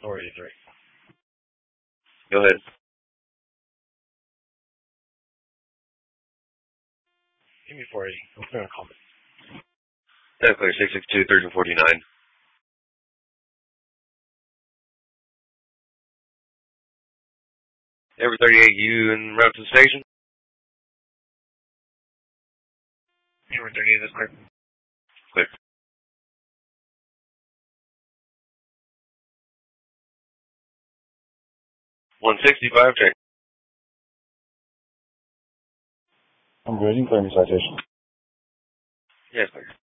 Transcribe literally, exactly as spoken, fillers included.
four eighty-three. Go ahead. Give me four eighty. I'm going to call it. That's clear. six six two, thirteen forty-nine. Every thirty-eight, you en route to the station? Every thirty-eight, that's clear. Clear. one sixty-five, check. I'm good. You can clear me citation. Yes, clear.